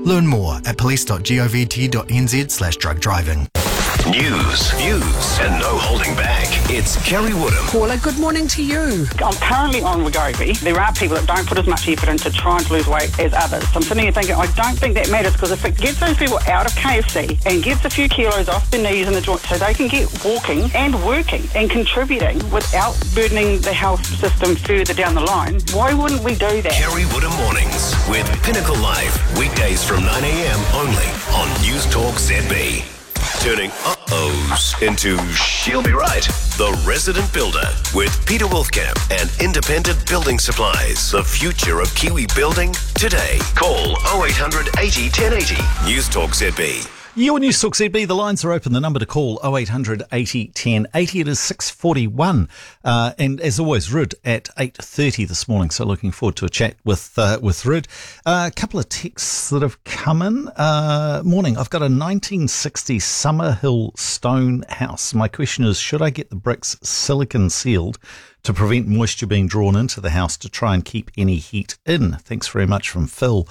Learn more at police.govt.nz/drug driving. News, views, and no holding back. It's Kerry Woodham. Paula, good morning to you. I'm currently on Wegovy. There are people that don't put as much effort into trying to lose weight as others. So I'm sitting here thinking, I don't think that matters, because if it gets those people out of KFC and gets a few kilos off their knees and the joints so they can get walking and working and contributing without burdening the health system further down the line, why wouldn't we do that? Kerry Woodham Mornings with Pinnacle Live. Weekdays from 9 a.m. only on News Talk ZB. Turning uh-ohs into she'll be right. The Resident Builder with Peter Wolfkamp and Independent Building Supplies. The future of Kiwi building today. Call 0800 80 1080. News Talk ZB. Your News Talk ZB, the lines are open. The number to call 0800 80 1080. It is 6:41. And as always, Rud at 8:30 this morning. So looking forward to a chat with Rud. A couple of texts that have come in. Morning. I've got a 1960s Summerhill stone house. My question is, should I get the bricks silicon sealed to prevent moisture being drawn into the house to try and keep any heat in? Thanks very much from Phil.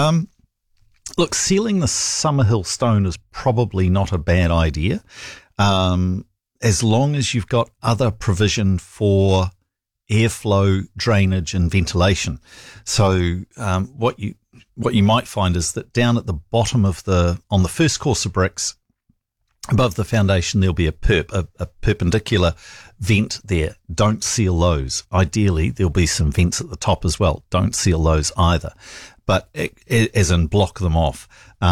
Look, sealing the Summerhill stone is probably not a bad idea, as long as you've got other provision for airflow, drainage, and ventilation. So what you might find is that down at the bottom of on the first course of bricks, above the foundation, there'll be a perpendicular vent there. Don't seal those. Ideally, there'll be some vents at the top as well. Don't seal those either. But as in block them off.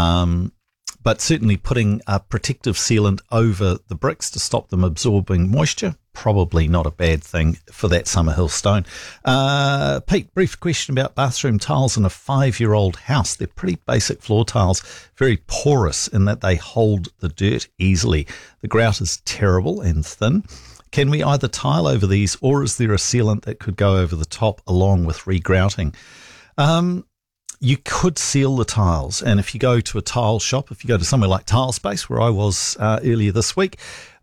But certainly putting a protective sealant over the bricks to stop them absorbing moisture, probably not a bad thing for that Summerhill stone. Pete, brief question about bathroom tiles in a 5-year-old house. They're pretty basic floor tiles, very porous in that they hold the dirt easily. The grout is terrible and thin. Can we either tile over these, or is there a sealant that could go over the top along with regrouting? You could seal the tiles, and if you go to a tile shop, if you go to somewhere like Tilespace, where I was earlier this week,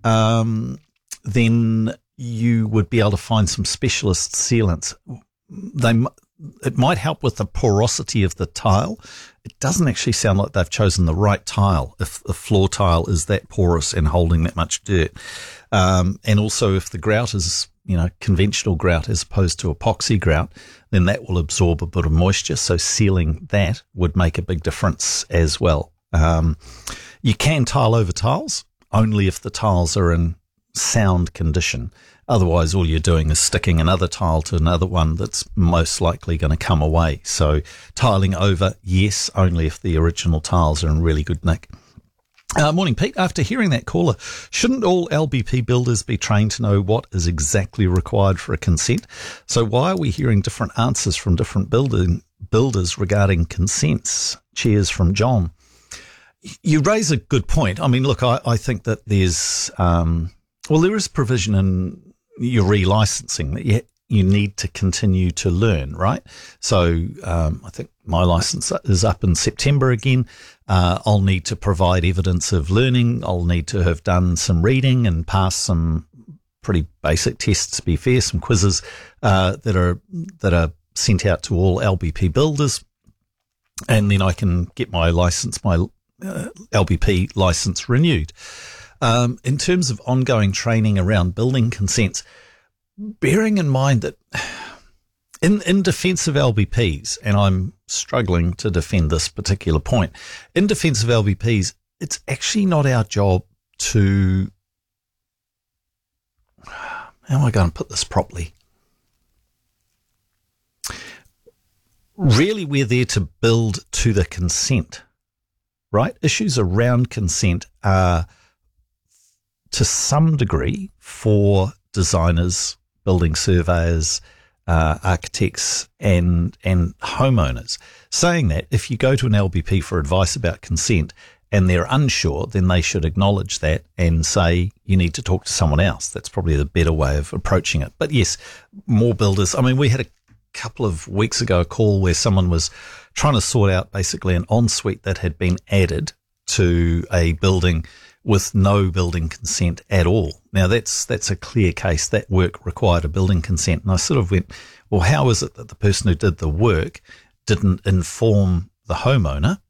then you would be able to find some specialist sealants. It might help with the porosity of the tile. It doesn't actually sound like they've chosen the right tile if the floor tile is that porous and holding that much dirt. And also if the grout is, conventional grout as opposed to epoxy grout, then that will absorb a bit of moisture. So sealing that would make a big difference as well. You can tile over tiles only if the tiles are in sound condition. Otherwise, all you're doing is sticking another tile to another one that's most likely going to come away. So tiling over, yes, only if the original tiles are in really good nick. Morning, Pete. After hearing that caller, shouldn't all LBP builders be trained to know what is exactly required for a consent? So why are we hearing different answers from different builders regarding consents? Cheers from John. You raise a good point. I mean, look, I think that there's, there is provision in your relicensing that you need to continue to learn, right? So I think my license is up in September again. I'll need to provide evidence of learning. I'll need to have done some reading and passed some pretty basic tests, to be fair, some quizzes that are sent out to all LBP builders. And then I can get my license, my LBP license renewed. In terms of ongoing training around building consents, bearing in mind that in defence of LBPs, and I'm struggling to defend this particular point, in defence of LBPs, it's actually not our job to, how am I going to put this properly? Really, we're there to build to the consent, right? Issues around consent are, to some degree, for designers, building surveyors, architects and homeowners. Saying that, if you go to an LBP for advice about consent and they're unsure, then they should acknowledge that and say, you need to talk to someone else. That's probably the better way of approaching it. But yes, more builders. I mean, we had a couple of weeks ago a call where someone was trying to sort out basically an ensuite that had been added to a building with no building consent at all. Now that's a clear case. That work required a building consent. And I sort of went, well, how is it that the person who did the work didn't inform the homeowner